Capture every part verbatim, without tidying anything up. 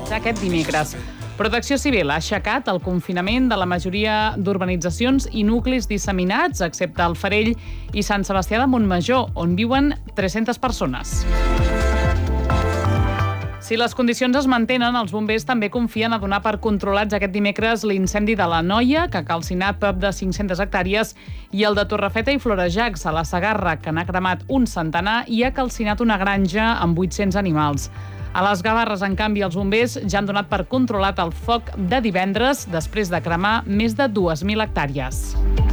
finalitzar aquest dimecres. Protecció Civil ha aixecat el confinament de la majoria d'urbanitzacions i nuclis disseminats, excepte el Farell i Sant Sebastià de Montmajor, on viuen tres-centes persones. Si les condicions es mantenen, els bombers també confien a donar per controlats aquest dimecres l'incendi de la Noia, que ha calcinat prop de cinc-centes hectàrees, i el de Torrefeta i Florejacs, a la Segarra, que n'ha cremat un centenar i ha calcinat una granja amb vuit-cents animals. A les Gavarres, en canvi, els bombers ja han donat per controlat el foc de divendres després de cremar més de dues mil hectàrees.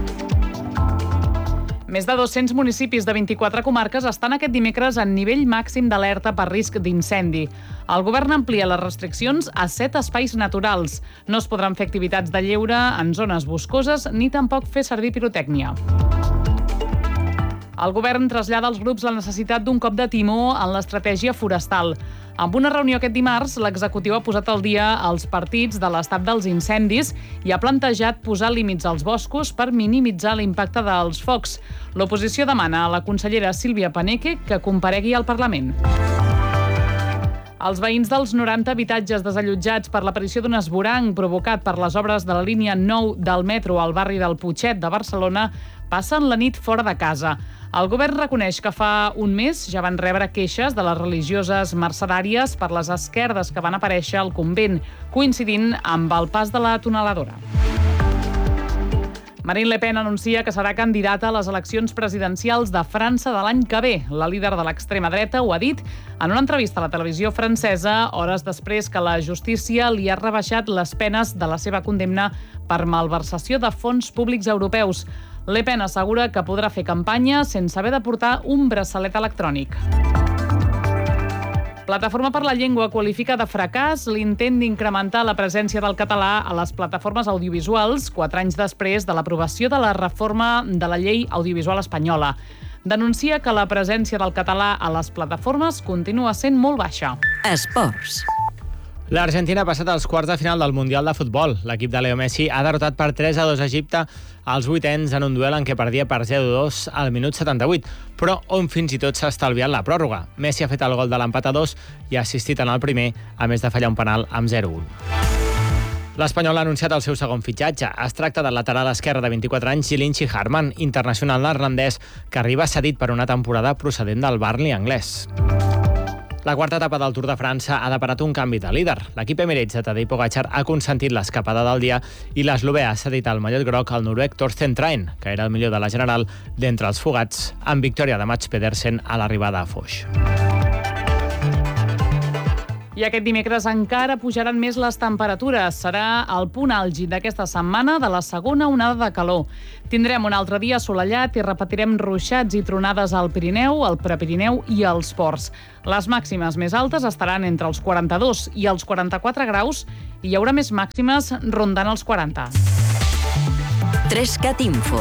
Més de dos-cents municipis de vint-i-quatre comarques estan aquest dimecres en nivell màxim d'alerta per risc d'incendi. El govern amplia les restriccions a set espais naturals. No es podran fer activitats de lleure en zones boscoses ni tampoc fer servir pirotècnia. El govern trasllada als grups la necessitat d'un cop de timó en l'estratègia forestal. Amb una reunió aquest dimarts, l'executiu ha posat al dia els partits de l'estat dels incendis i ha plantejat posar límits als boscos per minimitzar l'impacte dels focs. L'oposició demana a la consellera Sílvia Paneque que comparegui al Parlament. Els veïns dels noranta habitatges desallotjats per l'aparició d'un esvoranc provocat per les obres de la línia nou del metro al barri del Putxet de Barcelona passen la nit fora de casa. El govern reconeix que fa un mes ja van rebre queixes de les religioses mercedàries per les esquerdes que van aparèixer al convent, coincidint amb el pas de la tuneladora. Marine Le Pen anuncia que serà candidata a les eleccions presidencials de França de l'any que ve. La líder de l'extrema dreta ho ha dit en una entrevista a la televisió francesa, hores després que la justícia li ha rebaixat les penes de la seva condemna per malversació de fons públics europeus. Le Pen assegura que podrà fer campanya sense haver de portar un braçalet electrònic. Plataforma per la Llengua qualifica de fracàs l'intent d'incrementar la presència del català a les plataformes audiovisuals quatre anys després de l'aprovació de la reforma de la llei audiovisual espanyola. Denuncia que la presència del català a les plataformes continua sent molt baixa. Esports. L'Argentina ha passat als quarts de final del Mundial de Futbol. L'equip de Leo Messi ha derrotat per tres a dos a Egipte als vuitens en un duel en què perdia per zero a dos al minut setanta-vuit, però on fins i tot s'ha estalviat la pròrroga. Messi ha fet el gol de l'empat a dos i ha assistit en el primer, a més de fallar un penal amb zero a un. L'Espanyol ha anunciat el seu segon fitxatge. Es tracta del lateral esquerre de vint-i-quatre anys, Jilinchi Harman, internacional neerlandès, que arriba cedit per una temporada procedent del Burnley anglès. La quarta etapa del Tour de França ha deparat un canvi de líder. L'equip Emirates de Tadej Pogačar ha consentit l'escapada del dia i l'eslovè ha cedit el mallot groc al noruec Torsten Train, que era el millor de la general d'entre els fugats, amb victòria de Mats Pedersen a l'arribada a Foix. I aquest dimecres encara pujaran més les temperatures. Serà el punt àlgid d'aquesta setmana de la segona onada de calor. Tindrem un altre dia assolellat i repetirem ruixats i tronades al Pirineu, al Prepirineu i als ports. Les màximes més altes estaran entre els quaranta-dos i els quaranta-quatre graus i hi haurà més màximes rondant els quaranta. Trescat Info.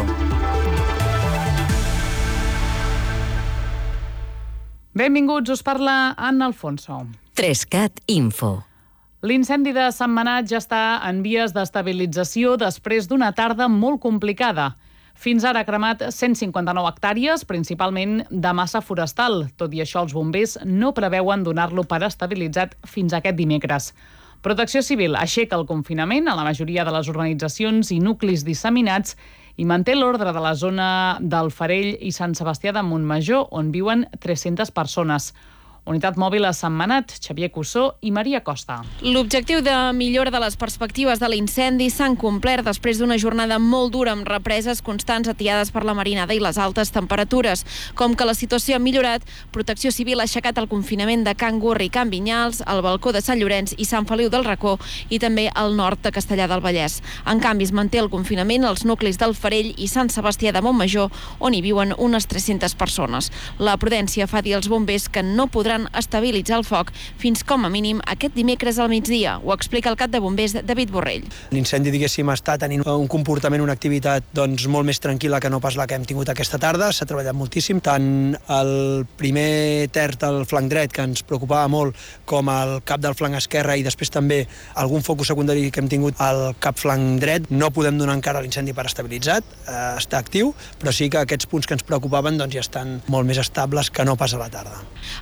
Benvinguts, us parla Anna Alfonso. Trescat Info. L'incendi de Sentmenat ja està en vies d'estabilització després d'una tarda molt complicada. Fins ara ha cremat cent cinquanta-nou hectàrees, principalment de massa forestal. Tot i això, els bombers no preveuen donar-lo per estabilitzat fins aquest dimecres. Protecció Civil aixeca el confinament a la majoria de les urbanitzacions i nuclis disseminats i manté l'ordre de la zona del Farell i Sant Sebastià de Montmajor, on viuen tres-centes persones. Unitat mòbil a Sentmenat, Xavier Cussó i Maria Costa. L'objectiu de millora de les perspectives de l'incendi s'han complert després d'una jornada molt dura amb represes constants atiades per la marinada i les altes temperatures. Com que la situació ha millorat, Protecció Civil ha aixecat el confinament de Can Gurri i Can Vinyals, el balcó de Sant Llorenç i Sant Feliu del Racó i també al nord de Castellar del Vallès. En canvi, es manté el confinament als nuclis del Farell i Sant Sebastià de Montmajor, on hi viuen unes tres-centes persones. La prudència fa dir als bombers que no podran estabilitzar el foc fins com a mínim aquest dimecres al migdia. Ho explica el cap de bombers David Borrell. L'incendi, diguéssim, està tenint un comportament, una activitat doncs, molt més tranquil·la que no pas la que hem tingut aquesta tarda. S'ha treballat moltíssim, tant el primer terç del flanc dret, que ens preocupava molt, com el cap del flanc esquerre i després també algun focus secundari que hem tingut al cap flanc dret. No podem donar encara l'incendi per estabilitzat, eh, està actiu, però sí que aquests punts que ens preocupaven doncs, ja estan molt més estables que no pas a la tarda. Els propietaris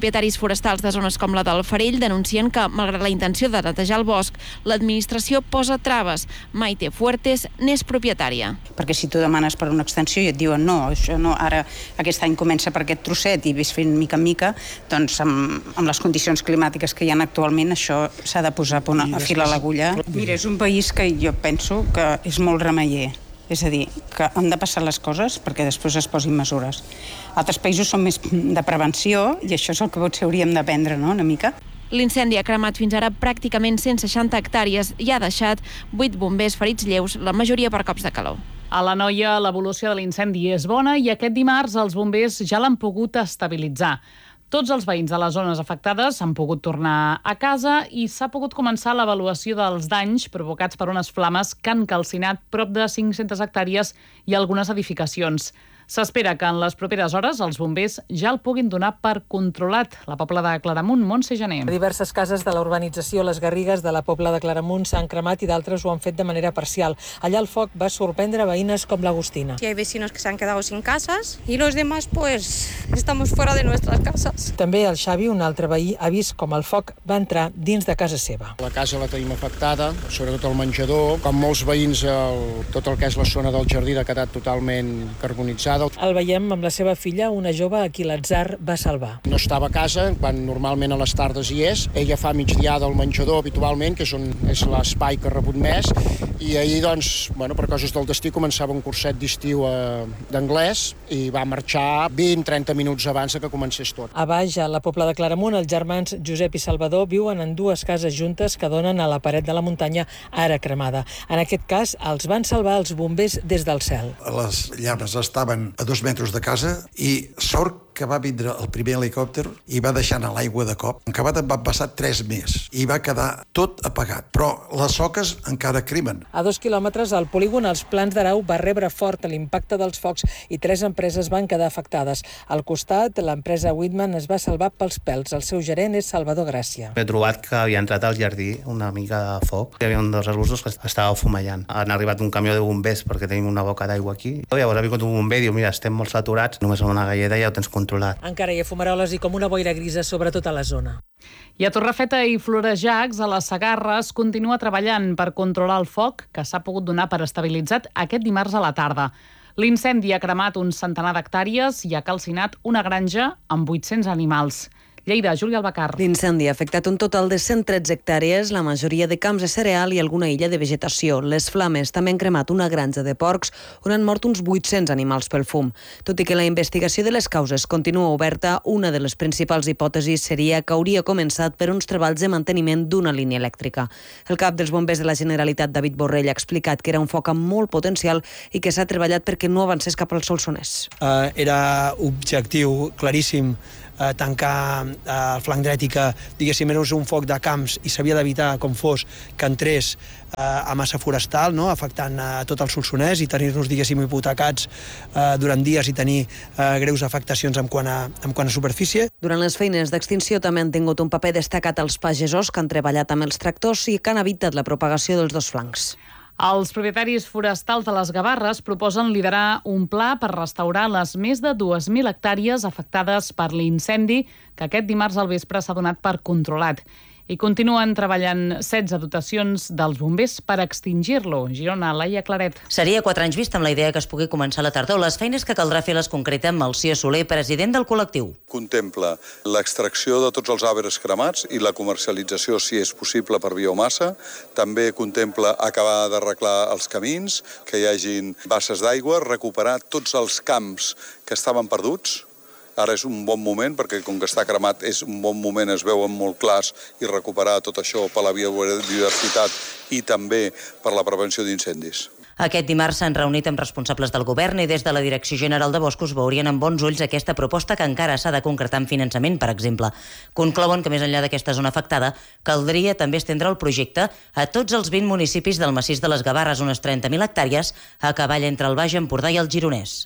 propietaris forestals de zones com la del Farell denuncien que, malgrat la intenció de netejar el bosc, l'administració posa traves. Maite Fuertes n'és propietària. Perquè si tu demanes per una extensió i et diuen no, això no, ara aquest any comença per aquest trosset i ves fent mica en mica, doncs amb, amb les condicions climàtiques que hi ha actualment això s'ha de posar a, a fil a l'agulla. Mira, és un país que jo penso que és molt remeller. És a dir, que han de passar les coses perquè després es posin mesures. Altres països són més de prevenció i això és el que potser hauríem d'aprendre, no?, una mica. L'incendi ha cremat fins ara pràcticament cent seixanta hectàrees i ha deixat vuit bombers ferits lleus, la majoria per cops de calor. A l'Anoia l'evolució de l'incendi és bona i aquest dimarts els bombers ja l'han pogut estabilitzar. Tots els veïns de les zones afectades han pogut tornar a casa i s'ha pogut començar l'avaluació dels danys provocats per unes flames que han calcinat prop de cinc-centes hectàrees i algunes edificacions. S'espera que en les properes hores els bombers ja el puguin donar per controlat. La Pobla de Claramunt, Montse Gené. Diverses cases de la urbanització Les Garrigues de la Pobla de Claramunt s'han cremat i d'altres ho han fet de manera parcial. Allà el foc va sorprendre veïnes com l'Agustina. Hay vecinos que se han quedado sin casas y los demás pues estamos fuera de nuestras casas. També el Xavi, un altre veí, ha vist com el foc va entrar dins de casa seva. La casa la tenim afectada, sobretot el menjador. Com molts veïns, el, tot el que és la zona del jardí ha quedat totalment carbonitzada. El veiem amb la seva filla, una jove a qui l'atzar va salvar. No estava a casa, quan normalment a les tardes hi és. Ella fa migdiada al menjador habitualment, que és, on, és l'espai que ha rebut més, i ahir, doncs, bueno, per coses del destí, començava un curset d'estiu eh, d'anglès i va marxar vint a trenta minuts abans que comencés tot. A baix, a la Pobla de Claramunt, els germans Josep i Salvador viuen en dues cases juntes que donen a la paret de la muntanya ara cremada. En aquest cas, els van salvar els bombers des del cel. Les llames estaven a dos metres de casa i sort que va vindre el primer helicòpter i va deixar anar l'aigua de cop. En acabat en van passar tres més i va quedar tot apagat, però les soques encara cremen. A dos quilòmetres al polígon Els Plans d'Arau va rebre fort l'impacte dels focs i tres empreses van quedar afectades. Al costat, l'empresa Whitman es va salvar pels pèls. El seu gerent és Salvador Gràcia. He trobat que havia entrat al jardí una mica de foc. Hi havia un dels arbustos que estava fumellant. Han arribat un camió de bombers perquè tenim una boca d'aigua aquí. Llavors ha vingut un bomber i diu, mira, estem molt saturats, només amb una galleda ja ho tens controlat. Encara hi ha fumaroles i com una boira grisa, sobretot a la zona. I a Torrefeta i Florejacs, a les Segarres, continua treballant per controlar el foc que s'ha pogut donar per estabilitzat aquest dimarts a la tarda. L'incendi ha cremat un centenar d'hectàrees i ha calcinat una granja amb vuit-cents animals. Lleida, Júlia Albacar. L'incendi ha afectat un total de cent tretze hectàrees, la majoria de camps de cereal i alguna illa de vegetació. Les flames també han cremat una granja de porcs on han mort uns vuit-cents animals pel fum. Tot i que la investigació de les causes continua oberta, una de les principals hipòtesis seria que hauria començat per uns treballs de manteniment d'una línia elèctrica. El cap dels bombers de la Generalitat, David Borrell, ha explicat que era un foc amb molt potencial i que s'ha treballat perquè no avancés cap al Solsonès. Uh, era objectiu claríssim eh, tancar eh, el flanc dret i que, diguéssim, era un foc de camps i s'havia d'evitar, com fos, que entrés eh, a massa forestal, no?, afectant eh, tot el Solsonès i tenir-nos, diguéssim, hipotecats eh, durant dies i tenir eh, greus afectacions en quant, a, en quant a superfície. Durant les feines d'extinció també han tingut un paper destacat els pagesos que han treballat amb els tractors i que han evitat la propagació dels dos flancs. Els propietaris forestals de les Gavarres proposen liderar un pla per restaurar les més de dues mil hectàrees afectades per l'incendi que aquest dimarts al vespre s'ha donat per controlat. I continuen treballant setze dotacions dels bombers per extingir-lo. Girona, Laia Claret. Seria quatre anys vist amb la idea que es pugui començar la tardor. Les feines que caldrà fer les concreta amb Melcior Soler, president del col·lectiu. Contempla l'extracció de tots els arbres cremats i la comercialització, si és possible, per biomassa. També contempla acabar d'arreglar els camins, que hi hagin basses d'aigua, recuperar tots els camps que estaven perduts. Ara és un bon moment, perquè com que està cremat és un bon moment, es veuen molt clars, i recuperar tot això per la biodiversitat i també per la prevenció d'incendis. Aquest dimarts s'han reunit amb responsables del govern i des de la Direcció General de Boscos veurien amb bons ulls aquesta proposta que encara s'ha de concretar en finançament, per exemple. Conclouen que més enllà d'aquesta zona afectada, caldria també estendre el projecte a tots els vint municipis del massís de les Gavarres, unes trenta mil hectàrees, a cavall entre el Baix Empordà i el Gironès.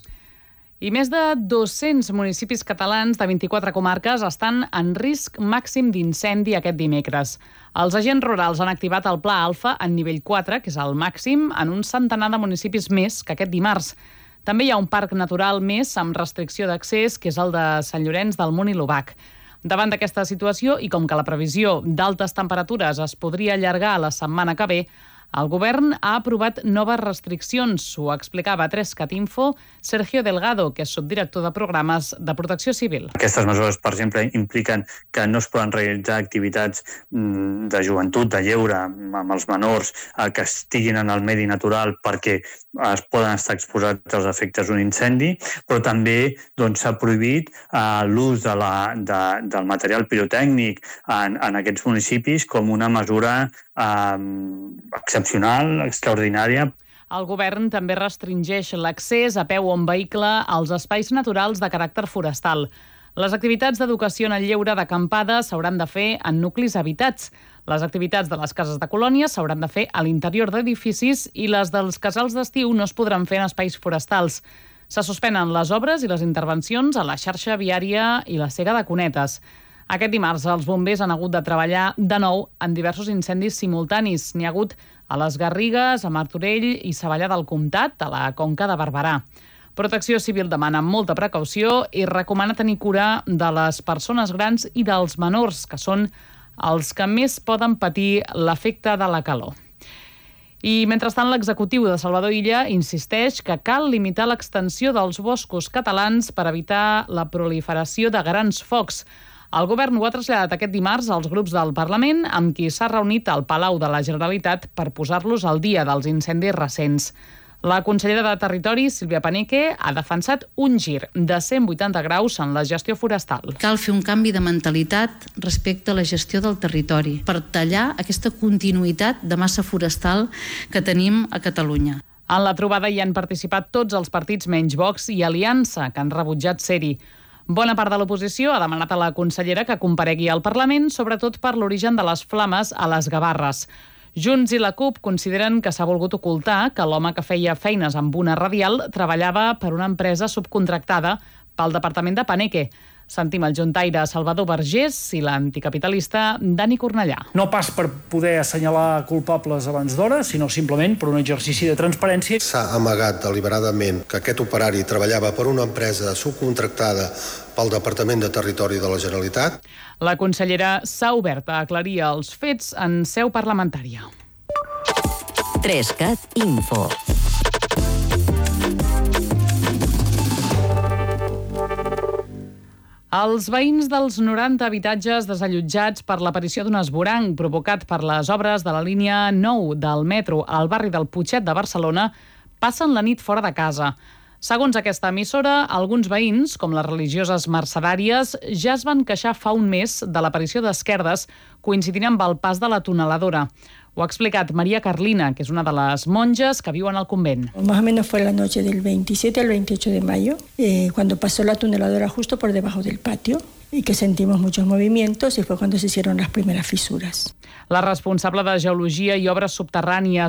I més de dos-cents municipis catalans de vint-i-quatre comarques estan en risc màxim d'incendi aquest dimecres. Els agents rurals han activat el Pla Alfa en nivell quatre, que és el màxim, en un centenar de municipis més que aquest dimarts. També hi ha un parc natural més amb restricció d'accés, que és el de Sant Llorenç del Munt i l'Obac. Davant d'aquesta situació i com que la previsió d'altes temperatures es podria allargar a la setmana que ve, el govern ha aprovat noves restriccions. Ho explicava a Trescat Info Sergio Delgado, que és subdirector de programes de protecció civil. Aquestes mesures, per exemple, impliquen que no es poden realitzar activitats de joventut, de lleure, amb els menors que estiguin en el medi natural perquè es poden estar exposats als efectes d'un incendi, però també doncs, s'ha prohibit uh, l'ús de la, de, del material pirotècnic en, en aquests municipis com una mesura uh, excepcional, extraordinària. El govern també restringeix l'accés a peu o en vehicle als espais naturals de caràcter forestal. Les activitats d'educació en el lleure d'acampada s'hauran de fer en nuclis habitats. Les activitats de les cases de colònia s'hauran de fer a l'interior d'edificis i les dels casals d'estiu no es podran fer en espais forestals. Se suspenen les obres i les intervencions a la xarxa viària i la cega de cunetes. Aquest dimarts els bombers han hagut de treballar de nou en diversos incendis simultanis. N'hi ha hagut a les Garrigues, a Martorell i Savallà del Comtat, a la Conca de Barberà. Protecció Civil demana molta precaució i recomana tenir cura de les persones grans i dels menors, que són els que més poden patir l'efecte de la calor. I, mentrestant, l'executiu de Salvador Illa insisteix que cal limitar l'extensió dels boscos catalans per evitar la proliferació de grans focs. El govern ho ha traslladat aquest dimarts als grups del Parlament, amb qui s'ha reunit al Palau de la Generalitat per posar-los al dia dels incendis recents. La consellera de Territori, Sílvia Paneque, ha defensat un gir de cent vuitanta graus en la gestió forestal. Cal fer un canvi de mentalitat respecte a la gestió del territori per tallar aquesta continuïtat de massa forestal que tenim a Catalunya. En la trobada hi han participat tots els partits menys Vox i Aliança, que han rebutjat ser-hi. Bona part de l'oposició ha demanat a la consellera que comparegui al Parlament, sobretot per l'origen de les flames a les Gavarres. Junts i la CUP consideren que s'ha volgut ocultar que l'home que feia feines amb una radial treballava per una empresa subcontractada pel departament de Paneque. Sentim el juntaire Salvador Vergés i l'anticapitalista Dani Cornellà. No pas per poder assenyalar culpables abans d'hora, sinó simplement per un exercici de transparència. S'ha amagat deliberadament que aquest operari treballava per una empresa subcontractada pel Departament de Territori de la Generalitat. La consellera s'ha obert a aclarir els fets en seu parlamentària. Trescat Info. Els veïns dels noranta habitatges desallotjats per l'aparició d'un esvoranc provocat per les obres de la línia nou del metro al barri del Putxet de Barcelona passen la nit fora de casa. Segons aquesta emissora, alguns veïns, com les religioses mercedàries, ja es van queixar fa un mes de l'aparició d'esquerdes coincidint amb el pas de la tuneladora. Ho ha explicat María Carlina, que és una de les monges que viuen al convent. Más o menos fue la noche del veintisiete al veintiocho de mayo, eh, cuando pasó la tuneladora justo por debajo del patio y que sentimos muchos movimientos y fue cuando se hicieron las primeras fisuras. La responsable de Geologia i Obres Subterrànies